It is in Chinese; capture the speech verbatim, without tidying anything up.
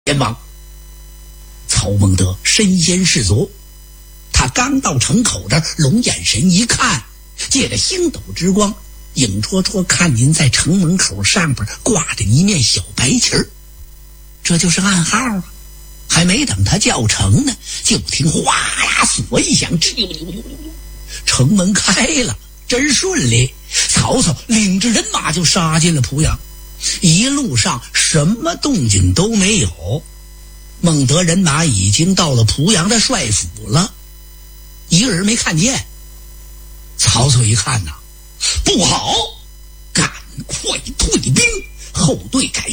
燕王。曹孟德身先士卒，他刚到城口这儿，龙眼神一看，借着星斗之光，影绰绰看您在城门口上边挂着一面小白旗儿，这就是暗号啊！还没等他叫成呢，就听哗啦锁一响，城门开了，真顺利。曹操领着人马就杀进了濮阳，一路上什么动静都没有。孟德人马已经到了濮阳的帅府了，一个人没看见。曹操一看呐，不好，赶快退兵，后队改